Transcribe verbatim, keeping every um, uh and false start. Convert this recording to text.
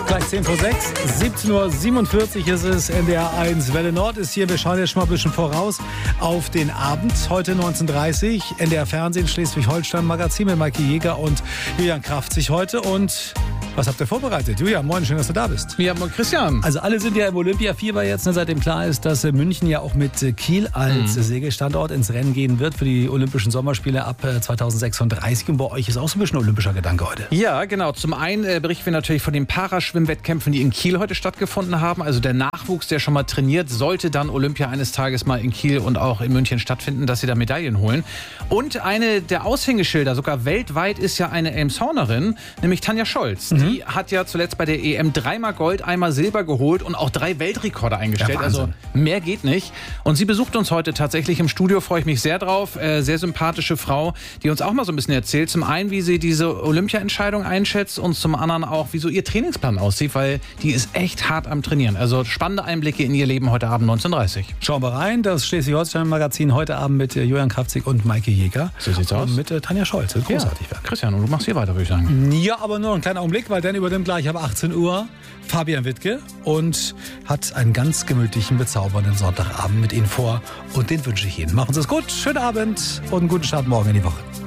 Gleich zehn vor sechs, siebzehn Uhr siebenundvierzig ist es, N D R eins Welle Nord ist hier. Wir schauen jetzt schon mal ein bisschen voraus auf den Abend. Heute neunzehn Uhr dreißig, N D R Fernsehen, Schleswig-Holstein Magazin mit Maike Jäger und Julian Kraftzig heute. Und was habt ihr vorbereitet? Julian, moin, schön, dass du da bist. Ja, moin Christian. Also alle sind ja im Olympiafieber jetzt, ne, seitdem klar ist, dass München ja auch mit Kiel als mhm. Segelstandort ins Rennen gehen wird für die Olympischen Sommerspiele ab zweitausendsechsunddreißig. Und bei euch ist auch so ein bisschen olympischer Gedanke heute. Ja, genau. Zum einen äh, berichten wir natürlich von den Paraschwimmwettkämpfen, die in Kiel heute stattgefunden haben. Also der Nachwuchs, der schon mal trainiert, sollte dann Olympia eines Tages mal in Kiel und auch in München stattfinden, dass sie da Medaillen holen. Und eine der Aushängeschilder, sogar weltweit, ist ja eine Elmshornerin, nämlich Tanja Scholz. Mhm. Die hat ja zuletzt bei der E M dreimal Gold, einmal Silber geholt und auch drei Weltrekorde eingestellt. Ja, also mehr geht nicht. Und sie besucht uns heute tatsächlich im Studio, freue ich mich sehr drauf. Äh, sehr sympathische Frau, die uns auch mal so ein bisschen erzählt. Zum einen, wie sie diese Olympia-Entscheidung einschätzt und zum anderen auch, wie so ihr Trainingsplan aussieht, weil die ist echt hart am Trainieren. Also spannende Einblicke in ihr Leben heute Abend neunzehn Uhr dreißig. Schauen wir rein. Das Schleswig-Holstein-Magazin heute Abend mit Julian Kraftzig und Maike Jäger. So sieht's aus. Und mit äh, Tanja Scholz. Das wird großartig werden. Christian, und du machst hier weiter, würde ich sagen. Ja, aber nur ein kleiner Augenblick, weil dann übernimmt gleich ab achtzehn Uhr Fabian Wittke und hat einen ganz gemütlichen, bezaubernden Sonntagabend mit Ihnen vor. Und den wünsche ich Ihnen. Machen Sie es gut, schönen Abend und einen guten Start morgen in die Woche.